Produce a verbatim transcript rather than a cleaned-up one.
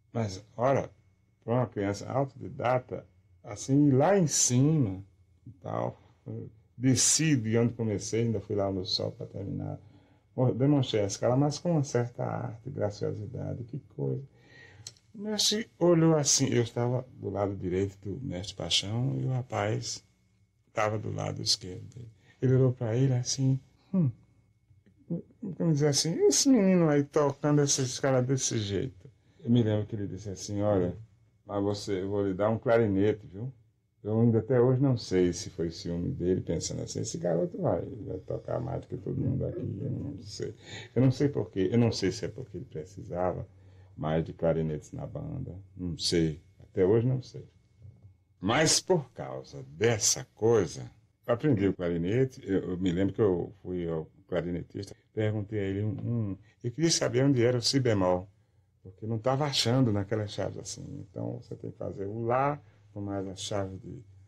Mas, olha, para uma criança autodidata, assim, lá em cima e tal, desci de onde comecei, ainda fui lá no sol para terminar. Demonstrei a escala, mas com uma certa arte, graciosidade, que coisa. O mestre olhou assim, eu estava do lado direito do mestre Paixão e o rapaz estava do lado esquerdo dele. Ele olhou para ele assim, hum, vamos dizer assim, esse menino aí tocando essa escala desse jeito. Eu me lembro que ele disse assim, olha, mas você, eu vou lhe dar um clarinete, viu? Eu ainda até hoje não sei se foi ciúme dele, pensando assim, esse garoto vai, vai tocar mais do que todo mundo aqui, eu não sei. Eu não sei porquê, eu não sei se é porque ele precisava mais de clarinetes na banda, não sei, até hoje não sei. Mas por causa dessa coisa, eu aprendi o clarinete, eu, eu me lembro que eu fui ao clarinetista, perguntei a ele um, um eu queria saber onde era o si bemol, porque não estava achando naquelas chaves assim. Então você tem que fazer o lá com mais a chave de